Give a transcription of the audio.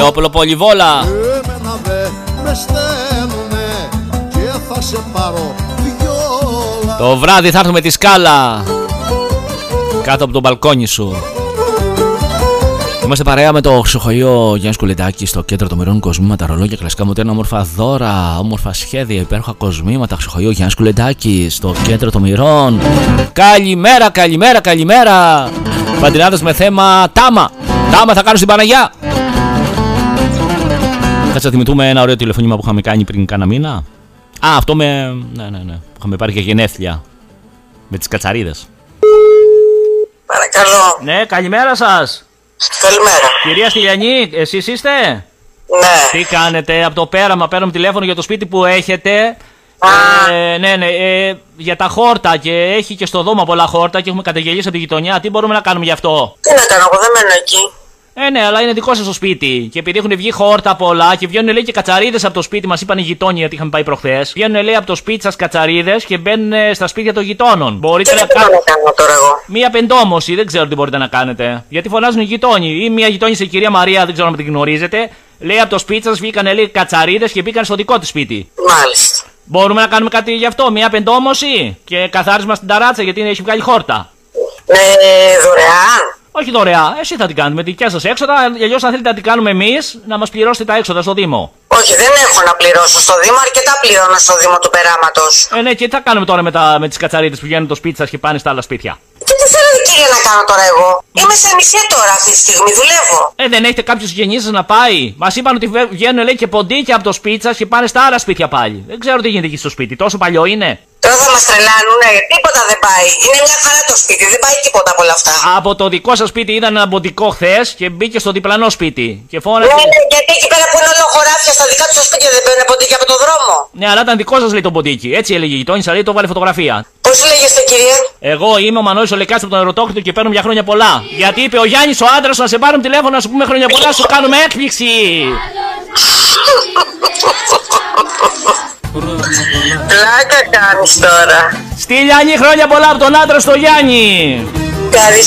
Ηλιόπουλο Πολυβόλα. Εμένα δε με στέλνουνε και θα σε πάρω βιόλα. Το βράδυ θα έρθουμε τη σκάλα κάτω από το μπαλκόνι σου. Είμαστε παρέα με το ξεχωριό Γιάννης Κουλεντάκη στο κέντρο των μοιρών κοσμήματα, ρολόγια, κλασικά μοντέρνα, όμορφα δώρα, όμορφα σχέδια, υπέροχα κοσμήματα. Ξεχωριό Γιάννης Κουλεντάκη στο κέντρο των μοιρών. Καλημέρα, καλημέρα, καλημέρα. Παντινάδες με θέμα Τάμα. Τάμα θα κάνω στην Παναγιά. Θα θυμηθούμε ένα ωραίο τηλεφώνημα που είχαμε κάνει πριν κάνα μήνα. Α, αυτό με. Ναι. Είχαμε πάρει και γενέθλια. Με τις κατσαρίδες. Παρακαλώ. Ναι, καλημέρα σας. Καλημέρα. Κυρία Στυλιανή, εσείς είστε? Ναι. Τι κάνετε? Από το πέραμα παίρνουμε τηλέφωνο για το σπίτι που έχετε. Ναι, για τα χόρτα, και έχει και στο δώμα πολλά χόρτα και έχουμε καταγγελίσει από τη γειτονιά. Τι μπορούμε να κάνουμε γι' αυτό? Τι να κάνω, εγώ δεν μένω εκεί. Ναι, αλλά είναι δικό σας το σπίτι. Και επειδή έχουν βγει χόρτα πολλά και βγαίνουν, λέει, και κατσαρίδες από το σπίτι, μας είπαν οι γειτόνιοι, γιατί είχαμε πάει προχθές. Βγαίνουν, λέει, από το σπίτι σας κατσαρίδες και μπαίνουν στα σπίτια των γειτόνων. Μπορείτε Τι να κάνω τώρα εγώ? μία πεντόμωση, δεν ξέρω τι μπορείτε να κάνετε. Γιατί φωνάζουν οι γειτόνιοι. Ή μία γειτόνισσα, η κυρία Μαρία, δεν ξέρω αν την γνωρίζετε. Λέει, από το σπίτι σας βγήκαν, λέει, κατσαρίδες και μπήκαν στο δικό της σπίτι. Μάλιστα. Μπορούμε να κάνουμε κάτι γι' αυτό? Μία πεντόμωση και καθάρισμα στην ταράτσα, γιατί έχει βγάλει χόρτα. Δωρεάν? Όχι δωρεά, εσύ θα την κάνουμε, δικιά σας έξοδα. Αλλιώς, αν θέλετε να την κάνουμε εμείς, να μας πληρώσετε τα έξοδα στο Δήμο. Όχι, δεν έχω να πληρώσω στο Δήμο, αρκετά πληρώνω στο Δήμο του Περάματος. Ναι, και τι θα κάνουμε τώρα με τις κατσαρίδες που βγαίνουν το σπίτι σας και πάνε στα άλλα σπίτια? Και τι θέλετε, κύριε, να κάνω τώρα εγώ? Είμαι σε μισή τώρα αυτή τη στιγμή, δουλεύω. Δεν έχετε κάποιους συγγενείς σας να πάει? Μας είπαν ότι βγαίνουν, λέει, και ποντίκια από το σπίτι σας και πάνε στα άλλα σπίτια πάλι. Δεν ξέρω τι γίνεται εκεί στο σπίτι, τόσο παλιό είναι. Τώρα θα μας τρελάνουνε, τίποτα δεν πάει. Είναι μια χαρά το σπίτι, δεν πάει τίποτα από όλα αυτά. Από το δικό σας σπίτι είδαν ένα ποντικό χθες και μπήκε στο διπλανό σπίτι. Και φώναξε. Ναι, γιατί εκεί πέρα που είναι όλο χωράφια στα δικά του σπίτια δεν παίρνουν ποντίκια από το δρόμο. Ναι, αλλά ήταν δικό σας, λέει, το ποντίκι. Έτσι έλεγε η γειτόνισσα, λέει, το βάλε φωτογραφία. Πώς λέγεστε, κύριε? Εγώ είμαι ο Μανώλης ο Λεκάς από τον Ερωτόκριτο και παίρνω για χρόνια πολλά. Γιατί είπε ο Γιάννης ο άντρας να σε πάρουμε τηλέφωνο να σου πούμε χρόνια πολλά, σου κάνουμε έκπληξη. Πλάκα κάνεις τώρα. Στυλιανή, χρόνια πολλά από τον άντρα στο Γιάννη.